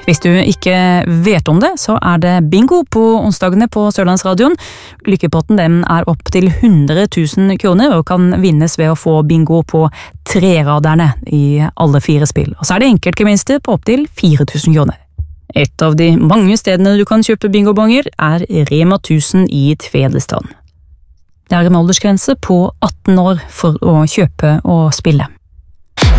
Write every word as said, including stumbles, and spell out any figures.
Hvis du ikke vet om det, så er det bingo på onsdagene på Sørlandsradioen. Lykkepotten den er opp til hundre tusen kroner og kan vinnes ved å få bingo på treraderne i alle fire spill. Og så er det enkeltgevinster på opp til fire tusen kroner. Et av de mange stedene du kan kjøpe bingobonger er Rema tusen i Tvedestrand. Det er en aldersgrense på atten år for å kjøpe og spille.